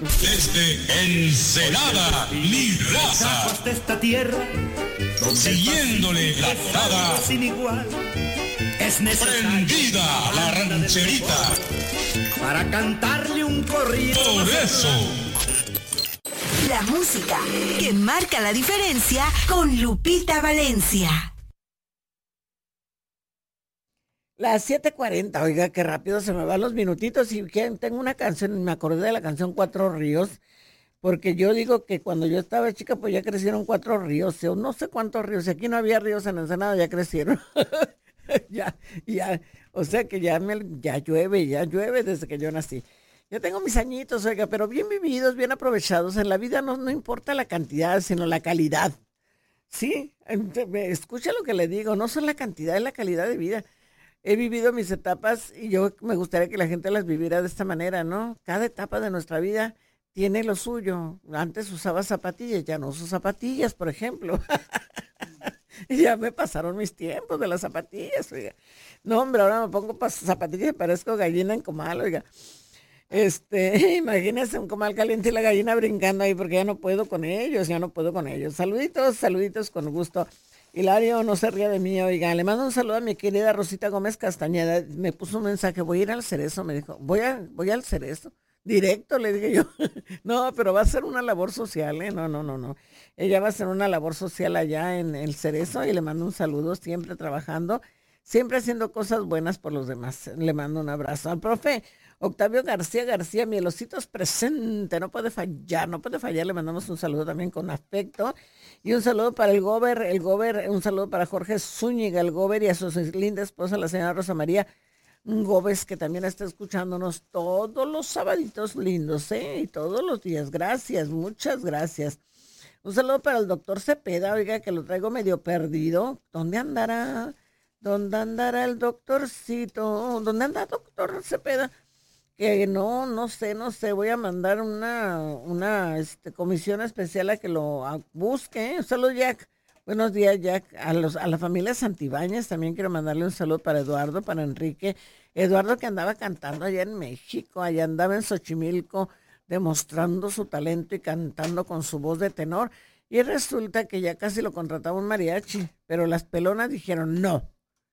Desde Ensenada, mi raza. De esta tierra, siguiéndole la tada, sin igual, es prendida la rancherita. Para cantarle un corrido. Por eso. La música que marca la diferencia con Lupita Valencia. Las 7:40, oiga, qué rápido se me van los minutitos. Y que tengo una canción, me acordé de la canción Cuatro Ríos, porque yo digo que cuando yo estaba chica, pues ya crecieron 4 ríos, o no sé cuántos ríos, si aquí no había ríos en Ensenada, ya crecieron. ya, o sea que ya llueve desde que yo nací. Yo tengo mis añitos, oiga, pero bien vividos, bien aprovechados. En la vida no importa la cantidad, sino la calidad. Sí, escucha lo que le digo, no son la cantidad, es la calidad de vida. He vivido mis etapas y yo me gustaría que la gente las viviera de esta manera, ¿no? Cada etapa de nuestra vida tiene lo suyo. Antes usaba zapatillas, ya no uso zapatillas, por ejemplo. Y ya me pasaron mis tiempos de las zapatillas, oiga. No, hombre, ahora me pongo zapatillas y parezco gallina en comal, oiga. Imagínense un comal caliente y la gallina brincando ahí porque ya no puedo con ellos. Saluditos con gusto. Hilario, no se ría de mí, oiga, le mando un saludo a mi querida Rosita Gómez Castañeda. Me puso un mensaje, voy a ir al Cerezo, me dijo, voy al Cerezo. Directo, le dije yo. No, pero va a ser una labor social, ¿eh? No. Ella va a hacer una labor social allá en el Cerezo y le mando un saludo, siempre trabajando, siempre haciendo cosas buenas por los demás. Le mando un abrazo al profe Octavio García, mi elosito es presente, no puede fallar, le mandamos un saludo también con afecto. Y un saludo para el Gober, un saludo para Jorge Zúñiga, el Gober, y a su linda esposa, la señora Rosa María Gómez, que también está escuchándonos todos los sabaditos lindos, y todos los días. Gracias, muchas gracias. Un saludo para el doctor Cepeda, oiga, que lo traigo medio perdido. ¿Dónde andará? ¿Dónde andará el doctorcito? ¿Dónde anda doctor Cepeda? Que no sé, voy a mandar una comisión especial a que lo busque. Un saludo, Jack. Buenos días, Jack. A la familia Santibáñez también quiero mandarle un saludo para Eduardo, para Enrique. Eduardo, que andaba cantando allá en México, allá andaba en Xochimilco, demostrando su talento y cantando con su voz de tenor. Y resulta que ya casi lo contrataba un mariachi, pero las pelonas dijeron no.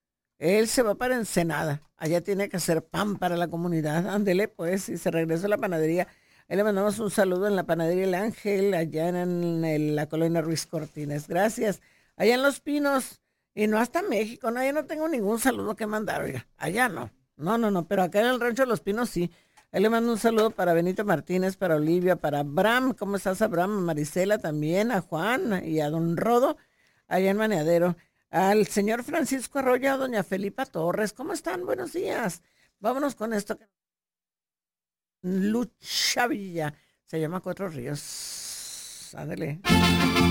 Él se va para Ensenada, allá tiene que hacer pan para la comunidad, ándele pues, y se regresó a la panadería. Ahí le mandamos un saludo en la panadería El Ángel, allá en la colonia Ruiz Cortines. Gracias. Allá en Los Pinos, y no hasta México, no, yo no tengo ningún saludo que mandar, oiga, allá no, pero acá en el rancho de Los Pinos sí. Ahí le mando un saludo para Benito Martínez, para Olivia, para Abraham, ¿cómo estás, Abraham? A Marisela también, a Juan y a Don Rodo, allá en Maneadero. Al señor Francisco Arroyo, a doña Felipa Torres, ¿cómo están? Buenos días. Vámonos con esto. Lucha Villa, se llama Cuatro Ríos. Ándale.